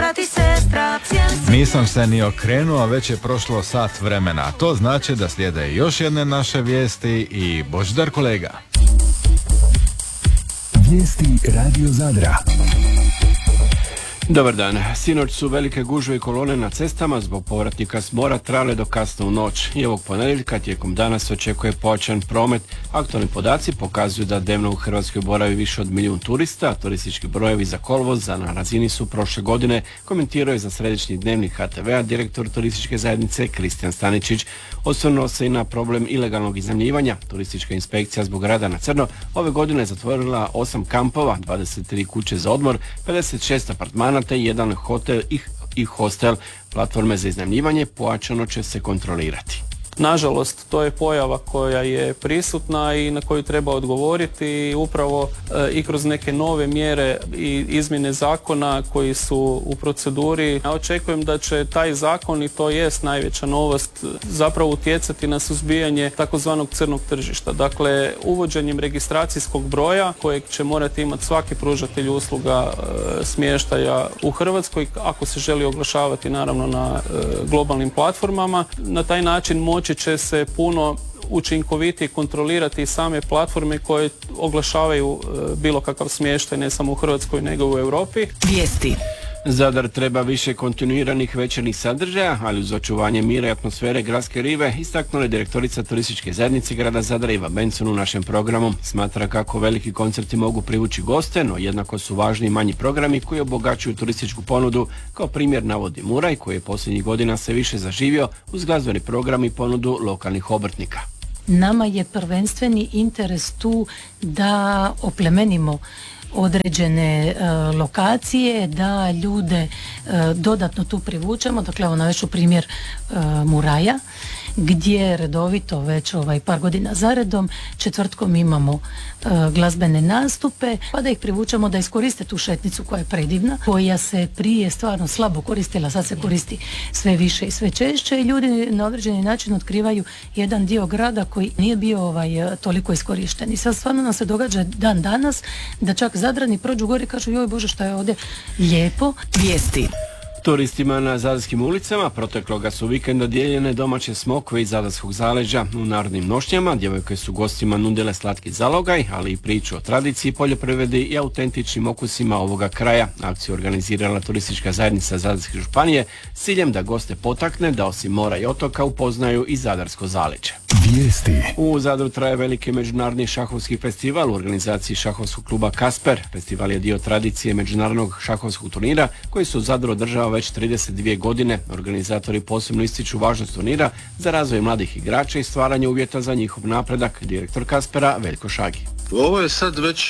brat i sestra. Nisam se ni okrenuo, a već je prošlo sat vremena. To znači da slijede još jedne naše vijesti i Božidar kolega. Vijesti Radio Zadra. Dobar dan. Sinoć su velike gužve i kolone na cestama zbog povratnika s mora trajale do kasno u noć. I ovog ponedjeljka tijekom dana se očekuje pojačan promet. Aktualni podaci pokazuju da dnevno u Hrvatskoj boravi više od 1 milijun turista, a turistički brojevi za kolovoz na razini su prošle godine, komentirao je za središnji dnevnik HTV-a direktor turističke zajednice Kristijan Staničić. Osvrnuo se i na problem ilegalnog iznajmljivanja. Turistička inspekcija zbog rada na crno ove godine je zatvorila 8 kampova, 23 kuće za odmor, 56 apartmana te jedan hotel i hostel. Platforme za iznajmljivanje pojačano će se kontrolirati. Nažalost, to je pojava koja je prisutna i na koju treba odgovoriti upravo i kroz neke nove mjere i izmjene zakona koji su u proceduri. Ja očekujem da će taj zakon, i to jest najveća novost, zapravo utjecati na suzbijanje takozvanog crnog tržišta. Dakle, uvođenjem registracijskog broja kojeg će morati imati svaki pružatelj usluga smještaja u Hrvatskoj, ako se želi oglašavati naravno na globalnim platformama. Na taj način moći će se puno učinkovitije kontrolirati same platforme koje oglašavaju bilo kakav smještaj, ne samo u Hrvatskoj nego u Europi. Vijesti. Zadar treba više kontinuiranih večernjih sadržaja, ali uz očuvanje mira i atmosfere gradske rive, istaknula je direktorica turističke zajednice grada Zadra Iva Benson u našem programu. Smatra kako veliki koncerti mogu privući goste, no jednako su važni i manji programi koji obogaćuju turističku ponudu. Kao primjer navodi Muraj, koji je posljednjih godina sve više zaživio uz glazbeni program i ponudu lokalnih obrtnika. Nama je prvenstveni interes tu da oplemenimo određene lokacije, da ljude dodatno tu privučemo. Dakle, evo navešću primjer Muraja, gdje redovito već par godina zaredom četvrtkom imamo glazbene nastupe, pa da ih privučemo da iskoriste tu šetnicu koja je predivna, koja se prije stvarno slabo koristila, sad se koristi sve više i sve češće i ljudi na određeni način otkrivaju jedan dio grada koji nije bio toliko iskorišten. I sad stvarno nam se događa dan danas da čak Zadrani prođu gore i kažu joj Bože šta je ovdje lijepo. Vijesti. Turistima na zadarskim ulicama protekloga su vikenda dijeljene domaće smokve iz zadarskog zaleđa. U narodnim nošnjama djevojke su gostima nudile slatki zalogaj, ali i priču o tradiciji, poljoprivredi i autentičnim okusima ovoga kraja. Akciju organizirala turistička zajednica Zadarske županije s ciljem da goste potakne da osim mora i otoka upoznaju i zadarsko zaleđe. Vijesti. U Zadru traje veliki međunarodni šahovski festival u organizaciji šahovskog kluba Kasper. Festival je dio tradicije međunarodnog šahovskog turnira koji se u Zadru održava već 32 godine. Organizatori posebno ističu važnost turnira za razvoj mladih igrača i stvaranje uvjeta za njihov napredak. Direktor Kaspera Veljko Šagi. Ovo je sad već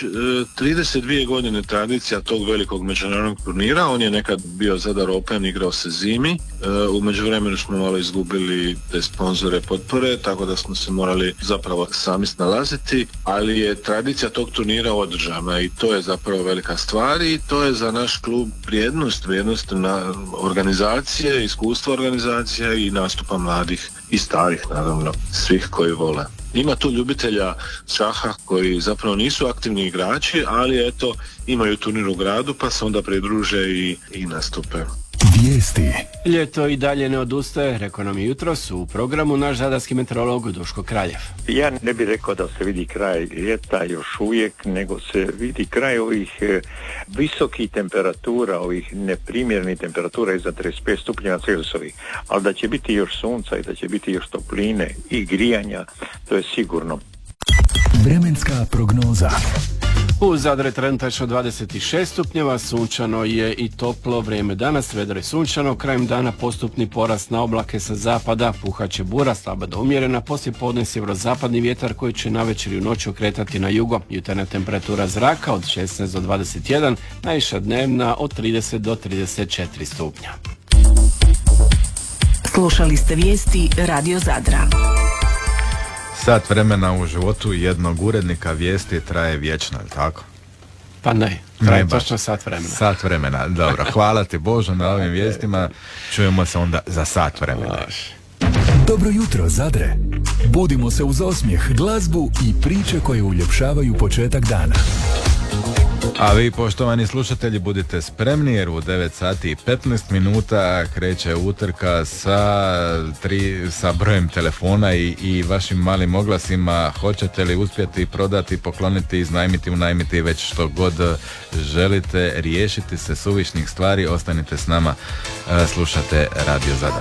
32 godine tradicija tog velikog međunarodnog turnira. On je nekad bio Zadar Open, igrao se zimi. U međuvremenu smo malo izgubili te sponzore potpore, tako da smo se morali zapravo sami snalaziti, ali je tradicija tog turnira održana i to je zapravo velika stvar i to je za naš klub vrijednost na organizacije, iskustva organizacija i nastupa mladih i starih, naravno, svih koji vole. Ima tu ljubitelja šaha koji zapravo nisu aktivni igrači, ali eto, imaju turnir u gradu pa se onda pridruže i nastupe. Vijesti. Ljeto i dalje ne odustaje, rekao nam je jutros u programu naš zadarski meteorolog Duško Kraljev. Ja ne bih rekao da se vidi kraj ljeta još uvijek, nego se vidi kraj ovih visokih temperatura, ovih neprimjernih temperatura iza 35 stupnjeva Celzijusovih, ali da će biti još sunca i da će biti još topline i grijanja, to je sigurno. Vremenska prognoza. U Zadru je trenutačno 26 stupnjeva, sunčano je i toplo vrijeme danas, vedro je sunčano, krajem dana postupni porast na oblake sa zapada, puhaće bura, slaba do umjerena, poslije podne sjeverozapadni vjetar koji će navečer i u noći okretati na jugo, jutarnja temperatura zraka od 16 do 21, najviša dnevna od 30 do 34 stupnja. Slušali ste vijesti Radio Zadra. Sat vremena u životu jednog urednika vijesti traje vječno, je tako? Pa ne, traje točno sat vremena. Sat vremena, dobro. Hvala ti Božo na ovim vijestima. Čujemo se onda za sat vremena. Dobro jutro, Zadre. Budimo se uz osmijeh, glazbu i priče koje uljepšavaju početak dana. A vi, poštovani slušatelji, budite spremni jer u 9 sati i 15 minuta kreće utrka sa brojem telefona i vašim malim oglasima. Hoćete li uspjeti prodati, pokloniti, iznajmiti, unajmiti, već što god želite, riješiti se suvišnih stvari, ostanite s nama, slušate Radio Zadar.